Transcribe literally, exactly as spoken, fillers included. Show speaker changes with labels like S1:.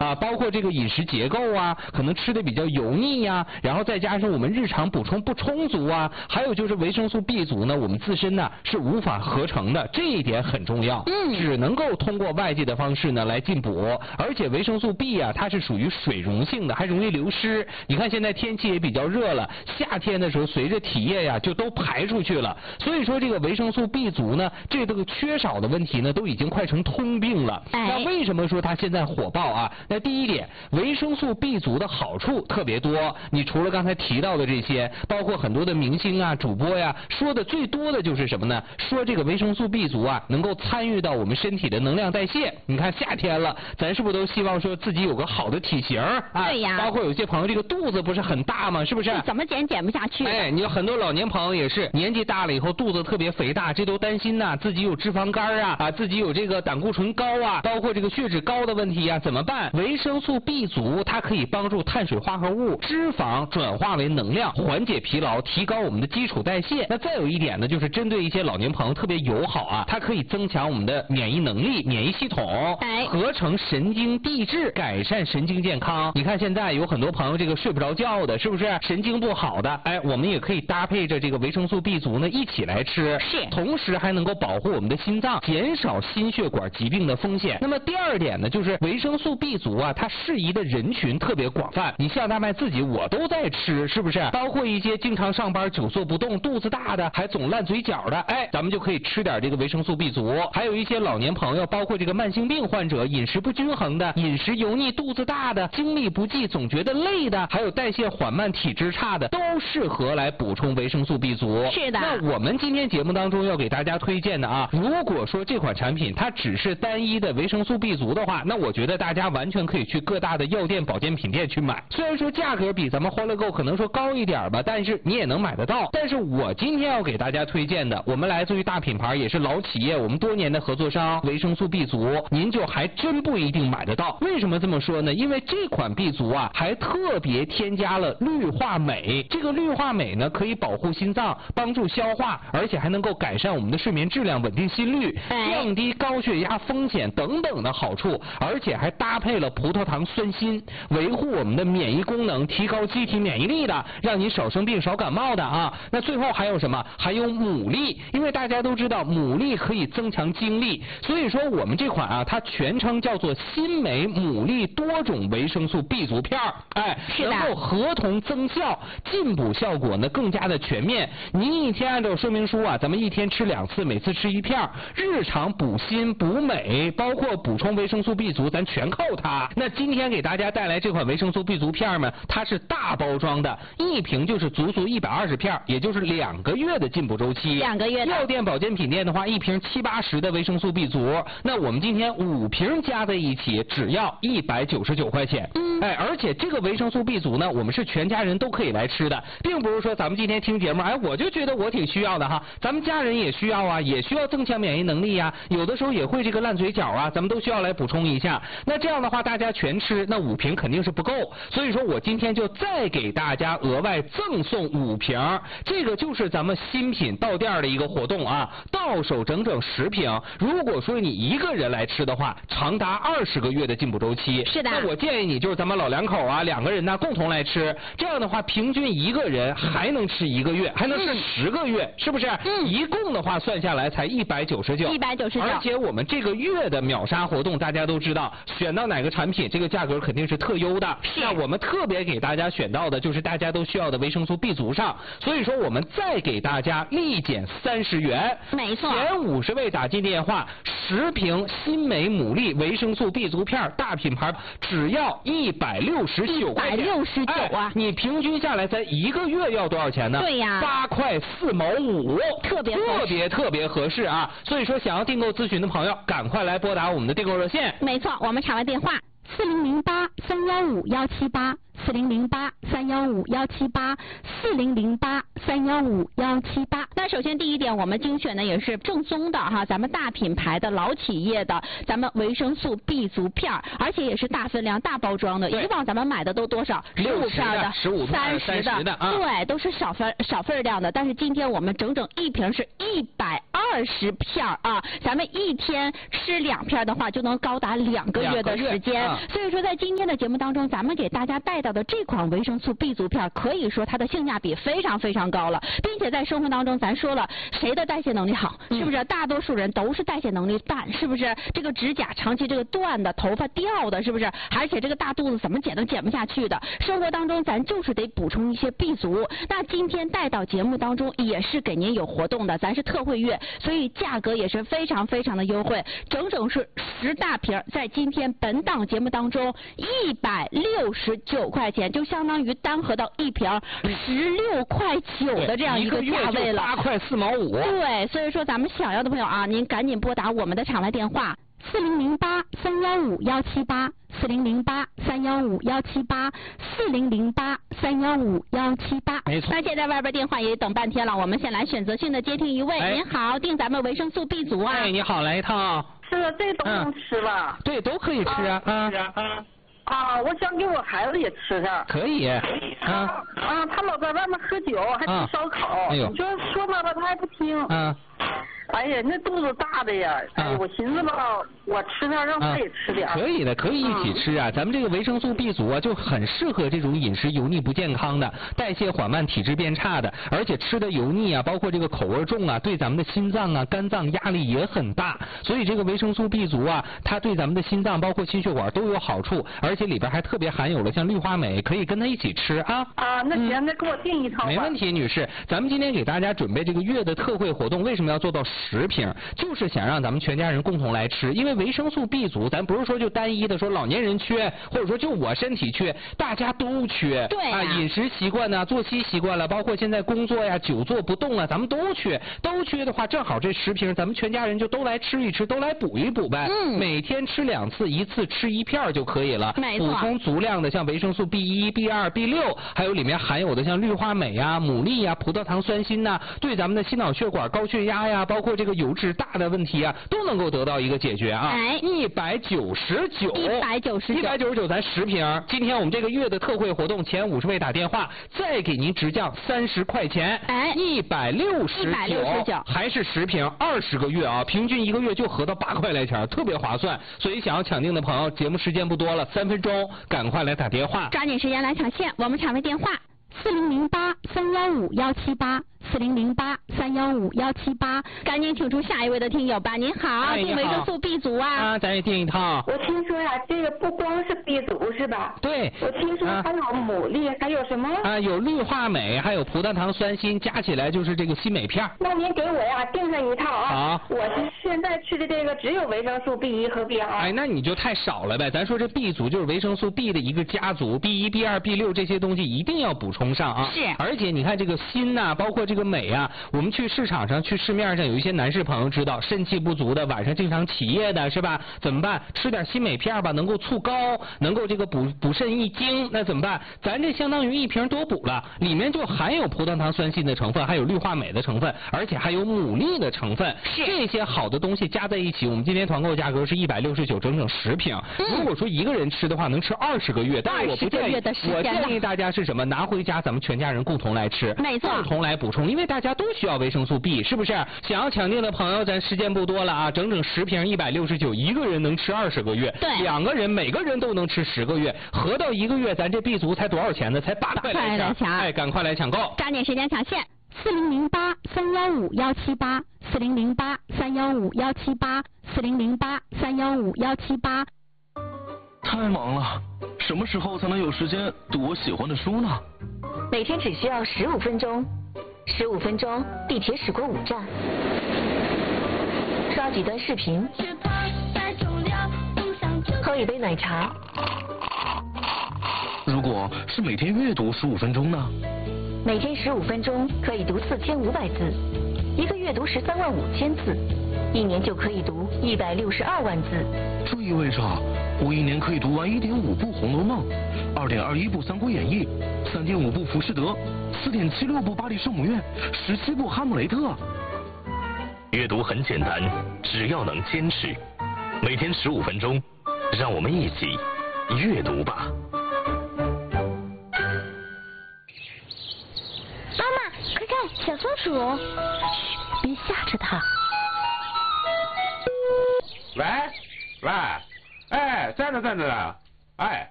S1: 啊，包括这个饮食结构啊，可能吃的比较油腻呀、啊，然后再加上我们日常补充不充足啊，还有就是维生素 B 族呢，我们自身呢是无法合成的，这一点很重要，
S2: 嗯，
S1: 只能够通过外界的方式呢来进补，而且维生素 B 啊，它是属于水溶性的，还容易流失。你看现在天气也比较热了，夏天的时候随着体液呀就都排出去了，所以说这个维生素 B 族呢，这个缺少的问题呢都已经快成通病了。
S2: 哎、
S1: 那为什么说它现在火爆啊？那第一点，维生素 B 族的好处特别多，你除了刚才提到的这些，包括很多的明星啊、主播呀，说的最多的就是什么呢？说这个维生素 B 族啊，能够参与到我们身体的能量代谢。你看夏天了，咱是不是都希望说自己有个好的体型啊？
S2: 对呀。
S1: 包括有些朋友这个肚子不是很大吗？是不是？
S2: 怎么减减不下去？
S1: 哎，你有很多老年朋友也是年纪大了以后肚子特别肥大，这都担心呐、啊，自己有脂肪肝啊，啊，自己有这个胆固醇高啊，包括这个血脂高的问题啊，怎么办？维生素 B 族它可以帮助碳水化合物、脂肪转化为能量，缓解疲劳，提高我们的基础代谢。那再有一点呢，就是针对一些老年朋友特别友好啊，它可以增强我们的免疫能力、免疫系统，
S2: 哎，
S1: 合成神经递质，改善神经健康。你看现在有很多朋友这个睡不着觉的，是不是神经不好的？哎，我们也可以搭配着这个维生素 B 族呢一起来吃，
S2: 是，
S1: 同时还能够保护我们的心脏，减少心血管疾病的风险。那么第二点呢，就是维生素 B 族啊，它适宜的人群特别广泛。你像大麦自己我都在吃，是不是？包括一些经常上班久坐不动、肚子大的，还总烂嘴角的，哎，咱们就可以吃点这个维生素 B 族。还有一些老年朋友，包括这个慢性病患者，饮食不均衡的，饮食油腻、肚子大的，精力不济、总觉得累的，还有代谢缓慢、体质差的，都适合来补充维生素 B 族。
S2: 是的。
S1: 那我们今天节目当中要给大家推荐的啊，如果说这款产品它只是单一的维生素 B 族的话，那我觉得大家完全可以去各大的药店、保健品店去买。虽然说价格比咱们欢乐购可能说高一点吧，但是你也能买得到。但是我今天要给大家推荐的，我们来自于大品牌，也是老企业，我们多年的合作商，维生素 B 族，您就还真不一定买得到。为什么这么说呢？因为这款 B 族啊，还特别添加了氯化镁。这个氯化镁呢，可以保护心脏，帮助消化，而且还能够改善我们的睡眠质量，稳定心率，降低高血压风险等等的好处，而且还搭配了葡萄糖酸锌，维护我们的免疫功能，提高机体免疫力的，让你少生病少感冒的啊。那最后还有什么？还有牡蛎，因为大家都知道牡蛎可以增强精力，所以说我们这款啊，它全称叫做新美牡蛎多种维生素 B 族片儿，哎，能够合同增效，进补效果呢更加的全面。您一天按照说明书啊，咱们一天吃两次，每次吃一片，日常补锌补镁，包括补充维生素 B 族，咱全靠它。那今天给大家带来这款维生素 B 族片呢，它是大包装的，一瓶就是足足一百二十片，也就是两个月的进补周期。
S2: 两个月的。
S1: 药店、保健品店的话，一瓶七八十的维生素 B 族，那我们今天五瓶加在一起，只要一百九十九块钱。
S2: 嗯。
S1: 哎，而且这个维生素 B 族呢，我们是全家人都可以来吃的，并不是说咱们今天听节目，哎，我就觉得我挺需要的哈，咱们家人也需要啊，也需要增强免疫能力呀、啊，有的时候也会这个烂嘴角啊，咱们都需要来补充一下。那这样的话，大家全吃，那五瓶肯定是不够，所以说我今天就再给大家额外赠送五瓶，这个就是咱们新品到店的一个活动啊，到手整整十瓶。如果说你一个人来吃的话，长达二十个月的进补周期。
S2: 是的。
S1: 那我建议你就是咱们老两口啊，两个人呢共同来吃，这样的话平均一个人还能吃一个月，还能吃十个月，是不是？
S2: 嗯。
S1: 一共的话算下来才一百九十九。
S2: 一百九十九。
S1: 而且我们这个月的秒杀活动，大家都知道，选到哪个产品，这个价格肯定是特优的。
S2: 是。
S1: 那我们特别给大家选到的就是大家都需要的维生素 B 族上，所以说我们再给大家立减三十元。
S2: 没错。
S1: 前五十位打进电话，十瓶新美牡蛎维生素 B 族片，大品牌只要一百六十九块钱。
S2: 一百六十九啊、
S1: 哎！你平均下来才一个月要多少钱呢？
S2: 对呀，
S1: 八块四毛五，
S2: 特别
S1: 特别特别合适啊！所以说，想要订购咨询的朋友，赶快来拨打我们的订购热线。
S2: 没错，我们场外电话四零零八三幺五幺七八。 四零零八三幺五幺七八，四零零八三幺五幺七八。那首先第一点，我们精选的也是正宗的哈，咱们大品牌的老企业的咱们维生素 B 族片，而且也是大分量、大包装的。以往咱们买的都多少？十五片的、
S1: 十五
S2: 三十的，
S1: 的啊、
S2: 对，都是小分小份量的。但是今天我们整整一瓶是一百二十片啊，咱们一天吃两片的话，就能高达两个月的时间。啊、所以说，在今天的节目当中，咱们给大家带到的这款维生素 B 族片，可以说它的性价比非常非常高了，并且在生活当中，咱说了，谁的代谢能力好，是不是？嗯、大多数人都是代谢能力淡，是不是？这个指甲长期这个断的，头发掉的，是不是？而且这个大肚子怎么减都减不下去的，生活当中咱就是得补充一些 B 族。那今天带到节目当中也是给您有活动的，咱是特惠月，所以价格也是非常非常的优惠，整整是十大瓶，在今天本档节目当中一百六十九块钱，就相当于单盒到一瓶十六块九的这样一个价位了，
S1: 八块四毛五。
S2: 对，所以说咱们想要的朋友啊，您赶紧拨打我们的场外电话四零零八三幺五幺七八，四零零八三幺五幺七八，四零零八三幺五幺七八。
S1: 没错。
S2: 而且在外边电话也等半天了，我们先来选择性的接听一位。哎、您好，订咱们维生素 B 族啊。
S1: 哎，你好，来一套。
S3: 是啊，这都能吃吧？
S1: 嗯、对，都可以吃啊。啊。
S3: 啊啊！我想给我孩子也吃上。
S1: 可以。啊。
S3: 啊，他老在外面喝酒，还吃烧烤。啊、哎呦。你说说他吧，他还不听。
S1: 啊。
S3: 哎呀，那肚子大的呀！哎，我寻思吧，我吃点，让他也吃点。
S1: 可以的，可以一起吃啊！咱们这个维生素 B 族啊，就很适合这种饮食油腻不健康的、代谢缓慢、体质变差的，而且吃的油腻啊，包括这个口味重啊，对咱们的心脏啊、肝脏压力也很大。所以这个维生素 B 族啊，它对咱们的心脏、包括心血管都有好处，而且里边还特别含有了像氯化镁，可以跟它一起吃啊。
S3: 啊，那行，那给我订一套。
S1: 没问题，女士。咱们今天给大家准备这个月的特惠活动，为什么要做到十瓶？就是想让咱们全家人共同来吃，因为维生素 B 族，咱不是说就单一的说老年人缺，或者说就我身体缺，大家都缺。
S2: 对
S1: 啊，饮食习惯呢、作息习惯了，包括现在工作呀、久坐不动啊，咱们都缺。都缺的话，正好这十瓶，咱们全家人就都来吃一吃，都来补一补呗。
S2: 嗯。
S1: 每天吃两次，一次吃一片就可以了。
S2: 没错。
S1: 补充足量的像维生素 B 一、B 二、B 六，还有里面含有的像氯化镁呀、牡蛎呀、葡萄糖酸锌呐，对咱们的心脑血管、高血压呀，包括这个油脂大的问题啊，都能够得到一个解决啊！
S2: 哎，
S1: 一百九十九，
S2: 一百九十九，
S1: 一百九十九，咱十瓶。今天我们这个月的特惠活动，前五十位打电话，再给您直降三十块钱，
S2: 哎，
S1: 一百六十九，一百六十九，还是十瓶，二十个月啊，平均一个月就合到八块来钱，特别划算。所以想要抢定的朋友，节目时间不多了，三分钟，赶快来打电话，
S2: 抓紧时间来抢线。我们场位电话四零零八三幺五幺七八。四零零八三幺五幺七八，赶紧请出下一位的听友吧。您好，订维生素 B 族啊。
S1: 啊，咱也订一套。
S3: 我听说呀、啊，这个不光是 B 族是吧？
S1: 对。
S3: 我听说还有牡蛎，啊、还有什么？
S1: 啊，有氯化镁，还有葡萄糖酸锌，加起来就是这个西镁片。
S3: 那您给我呀订上一套啊。
S1: 好。
S3: 我是现在吃的这个只有维生素 B 一和 B 二。
S1: 哎，那你就太少了呗。咱说这 B 族就是维生素 B 的一个家族 ，B 一、B 二、B 六这些东西一定要补充上啊。
S2: 是。
S1: 而且你看这个锌呐、啊，包括这个镁啊。我们去市场上、去市面上，有一些男士朋友知道肾气不足的，晚上经常起夜的是吧？怎么办？吃点西镁片吧，能够促高，能够这个补补肾益精。那怎么办？咱这相当于一瓶多补了，里面就含有葡萄糖酸锌的成分，还有氯化镁的成分，而且还有牡蛎的成分。
S2: 是
S1: 这些好的东西加在一起，我们今天团购价格是一百六十九，整整十瓶。嗯、如果说一个人吃的话，能吃二十个月。但是我不建议，我建议大家是什么？拿回家咱们全家人共同来吃，
S2: 没错，
S1: 共同来补充，因为大家都需要维生素 B， 是不是？想要抢定的朋友，咱时间不多了啊，整整十瓶一百六十九，一个人能吃二十个月，
S2: 对，
S1: 两个人每个人都能吃十个月，合到一个月，咱这 B 族才多少钱呢？才八块来钱，哎，赶快来抢购，
S2: 抓紧时间抢线，四零零八三幺五幺七八，四零零八三幺五幺七八，四零零八三幺五幺七八。
S4: 太忙了，什么时候才能有时间读我喜欢的书呢？
S5: 每天只需要十五分钟，十五分钟，地铁驶过五站，刷几段视频，喝一杯奶茶。
S4: 如果是每天阅读十五分钟呢？
S5: 每天十五分钟可以读四千五百字，一个月读十三万五千字，一年就可以读一百六十二万字。
S4: 这意味着我一年可以读完一点五部《红楼梦》， 二点二一部《三国演义》，三点五部《浮士德》，四点七六部《巴黎圣母院》，十七部《哈姆雷特》。
S6: 阅读很简单，只要能坚持，每天十五分钟，让我们一起阅读吧。
S7: 妈妈，快看，小松鼠！
S2: 嘘，别吓着它。
S8: 喂，喂，哎，在呢，在呢，哎。